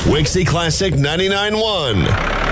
Wixie Classic 99.1.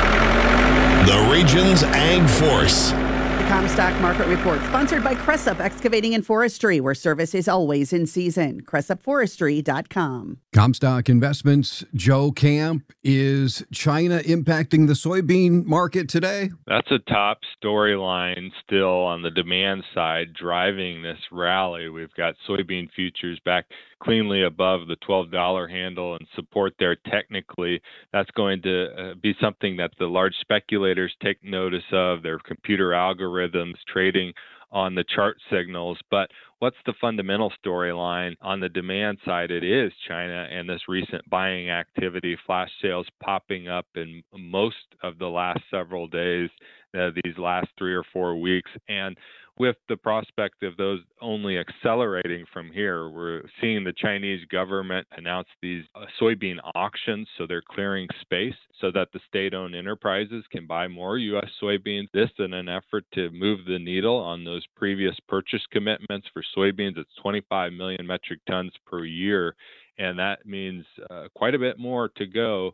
The region's Ag Force. The Comstock Market Report, sponsored by Cressup Excavating and Forestry, where service is always in season. CressupForestry.com. Comstock Investments, Joe Camp. Is China impacting the soybean market today? That's a top storyline still on the demand side, driving this rally. We've got soybean futures back cleanly above the $12 handle and support there technically. That's going to be something that the large speculators take notice of, their computer algorithms trading on the chart signals. But what's the fundamental storyline? On the demand side, it is China and this recent buying activity, flash sales popping up in most of the last several days, these last 3 or 4 weeks. And with the prospect of those only accelerating from here, we're seeing the Chinese government announce these soybean auctions, so they're clearing space so that the state-owned enterprises can buy more U.S. soybeans. This in an effort to move the needle on those previous purchase commitments for soybeans. It's 25 million metric tons per year, and that means quite a bit more to go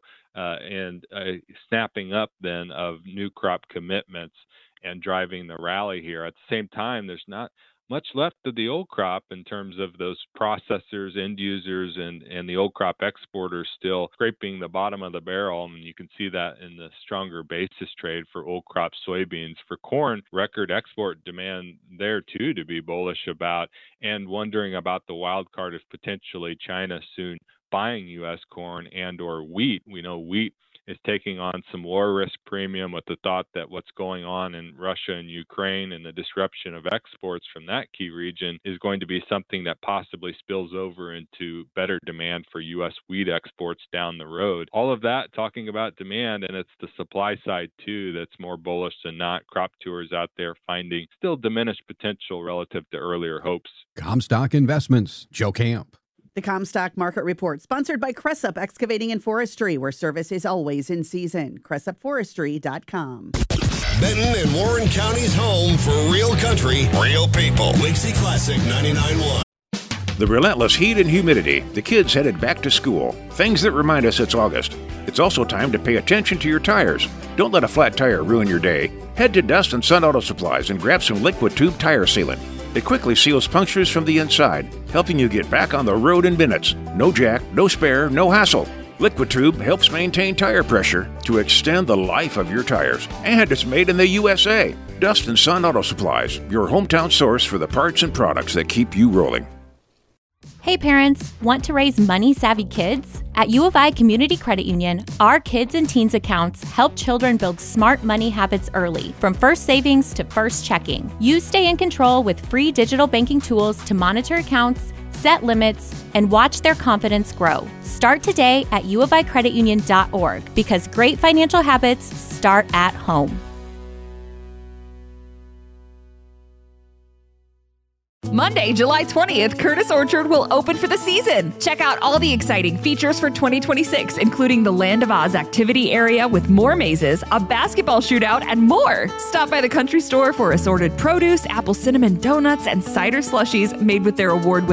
and snapping up then of new crop commitments and driving the rally here. At the same time, there's not much left of the old crop in terms of those processors, end users, and the old crop exporters still scraping the bottom of the barrel. And you can see that in the stronger basis trade for old crop soybeans. For corn, record export demand there too to be bullish about, and wondering about the wild card of potentially China soon buying U.S. corn and or wheat. We know wheat is taking on some war risk premium with the thought that what's going on in Russia and Ukraine and the disruption of exports from that key region is going to be something that possibly spills over into better demand for U.S. wheat exports down the road. All of that talking about demand, and it's the supply side too that's more bullish than not. Crop tours out there finding still diminished potential relative to earlier hopes. Comstock Investments, Joe Camp. The Comstock Market Report, sponsored by Cressup Excavating and Forestry, where service is always in season. CressupForestry.com. Benton and Warren County's home for real country, real people. Wixie Classic 99.1. The relentless heat and humidity, the kids headed back to school, things that remind us it's August. It's also time to pay attention to your tires. Don't let a flat tire ruin your day. Head to Dust and Sun Auto Supplies and grab some liquid tube tire sealant. It quickly seals punctures from the inside, helping you get back on the road in minutes. No jack, no spare, no hassle. Liquid Tube helps maintain tire pressure to extend the life of your tires. And it's made in the USA. Dust and Sun Auto Supplies, your hometown source for the parts and products that keep you rolling. Hey parents, want to raise money-savvy kids? At U of I Community Credit Union, our kids and teens accounts help children build smart money habits early, from first savings to first checking. You stay in control with free digital banking tools to monitor accounts, set limits, and watch their confidence grow. Start today at uoficreditunion.org, because great financial habits start at home. Monday, July 20th, Curtis Orchard will open for the season. Check out all the exciting features for 2026, including the Land of Oz activity area with more mazes, a basketball shootout, and more. Stop by the country store for assorted produce, apple cinnamon donuts, and cider slushies made with their award-winning